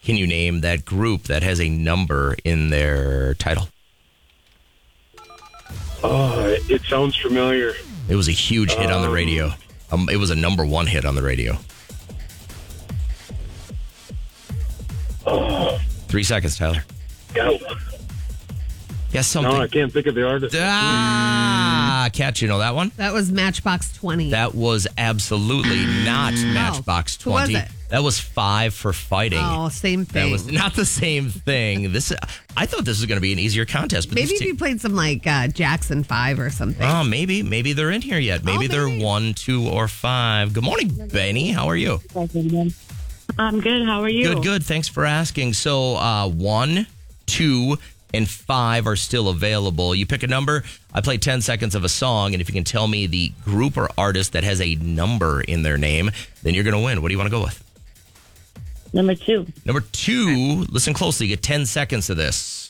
Can you name that group that has a number in their title? Oh, it sounds familiar. It was a huge hit on the radio. It was a number one hit on the radio. 3 seconds, Tyler. Go. Guess something. No, I can't think of the artist. Catch, you know that one? That was Matchbox 20. That was absolutely not Matchbox 20. Who was it? That was 5 for Fighting. Oh, same thing. That was not the same thing. I thought this was going to be an easier contest. But maybe if you played some like Jackson 5 or something. Oh, maybe they're in here yet. Maybe they're 1, 2, or 5. Good morning, Benny. How are you? I'm good. How are you? Good. Thanks for asking. So 1, 2, and 5 are still available. You pick a number. I play 10 seconds of a song, and if you can tell me the group or artist that has a number in their name, then you're going to win. What do you want to go with? Number 2. Number 2, listen closely. You get 10 seconds of this.